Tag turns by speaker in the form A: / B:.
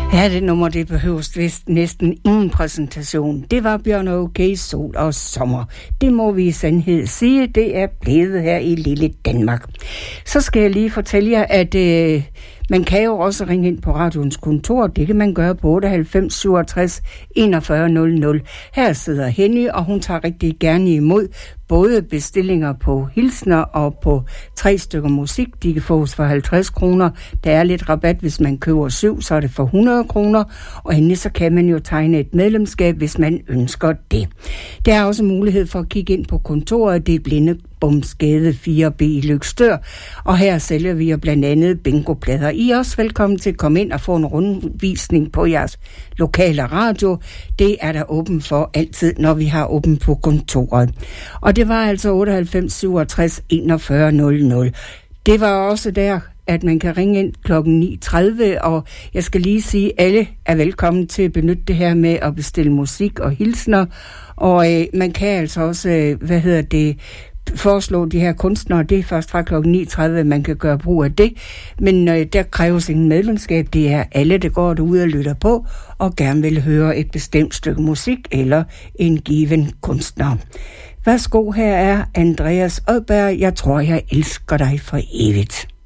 A: Ja, det nummer, det behøves vist næsten ingen præsentation. Det var Bjørn Okay, Sol og Sommer. Det må vi i sandhed sige, det er blevet her i lille Danmark. Så skal jeg lige fortælle jer, at man kan jo også ringe ind på radioens kontor. Det kan man gøre på 98 67 41 00. Her sidder Henny, og hun tager rigtig gerne imod både bestillinger på hilsner og på 3 stykker musik. De kan fås for 50 kroner. Der er lidt rabat, hvis man køber 7, så er det for 100 kroner. Og endelig så kan man jo tegne et medlemskab, hvis man ønsker det. Der er også mulighed for at kigge ind på kontoret. Det er Blindebomsgade 4B i Løgstør. Og her sælger vi jo blandt andet bingoplader. I er også velkommen til at komme ind og få en rundvisning på jeres lokale radio. Det er der åben for altid, når vi har åbent på kontoret. Og det var altså 98 67 41 00. Det var også der, at man kan ringe ind klokken 9.30, og jeg skal lige sige, at alle er velkommen til at benytte det her med at bestille musik og hilsner. Og man kan altså også, foreslå de her kunstnere. Det er først fra klokken 9.30, man kan gøre brug af det. Men der kræves ingen medlemskab. Det er alle, der går derude og lytter på, og gerne vil høre et bestemt stykke musik eller en given kunstner. Værsgo, her er Andreas Odberg. Jeg tror, jeg elsker dig for evigt.